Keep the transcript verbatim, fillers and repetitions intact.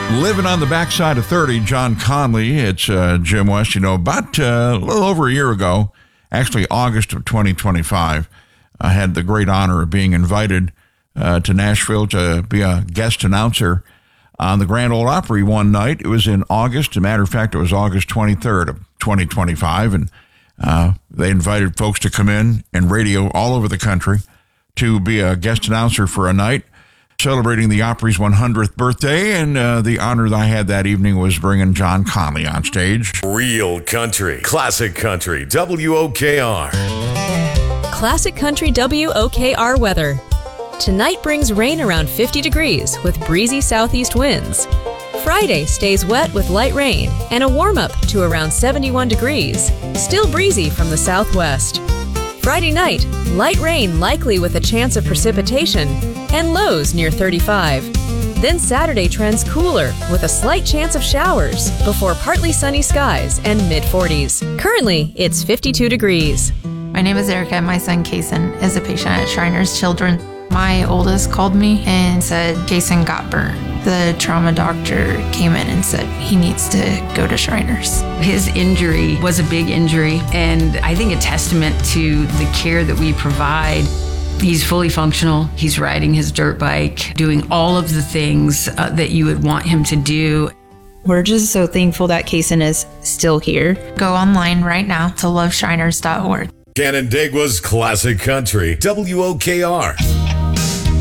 Living on the backside of thirty, John Conley. It's uh, Jim West. You know, about uh, a little over a year ago, actually August of twenty twenty-five, I had the great honor of being invited uh, to Nashville to be a guest announcer on the Grand Ole Opry one night. It was in August. As a matter of fact, it was August twenty-third of twenty twenty-five, and uh, they invited folks to come in and radio all over the country to be a guest announcer for a night, celebrating the Opry's one hundredth birthday, and uh, the honor that I had that evening was bringing John Conley on stage. Real country, classic country, W O K R. Classic country W O K R weather. Tonight brings rain around fifty degrees with breezy southeast winds. Friday stays wet with light rain and a warm-up to around seventy-one degrees, still breezy from the southwest. Friday night, light rain likely with a chance of precipitation and lows near thirty-five. Then Saturday trends cooler with a slight chance of showers before partly sunny skies and mid-forties. Currently, it's fifty-two degrees. My name is Erica. My son, Kason, is a patient at Shriners Children. My oldest called me and said Kason got burnt. The trauma doctor came in and said he needs to go to Shriners. His injury was a big injury, and I think a testament to the care that we provide. He's fully functional. He's riding his dirt bike, doing all of the things uh, that you would want him to do. We're just so thankful that Kason is still here. Go online right now to love shriners dot org. Canandaigua's classic country, W O K R.